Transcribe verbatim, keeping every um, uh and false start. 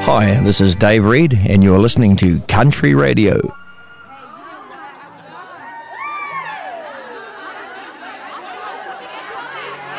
Hi, this is Dave Reed, and you're listening to Country Radio.